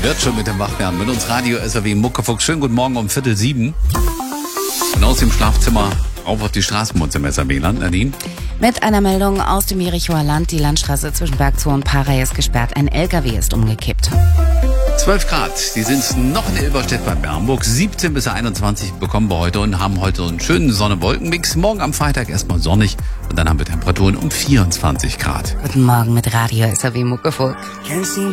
Wird schon mit dem Wachwerden. Mit uns Radio SAW Muckefuchs. Schönen guten Morgen um 6:45. Und aus dem Schlafzimmer auf die Straßenmutze im SAW-Land. Nadine? Mit einer Meldung aus dem Jerichoer Land. Die Landstraße zwischen Bergzoo und Parey ist gesperrt. Ein LKW ist umgekippt. 12 Grad, die sind noch in Ilberstedt bei Bernburg. 17 bis 21 bekommen wir heute und haben heute einen schönen Sonne-Wolken-Mix. Morgen am Freitag erstmal sonnig und dann haben wir Temperaturen um 24 Grad. Guten Morgen mit Radio SAW Muckefuchs.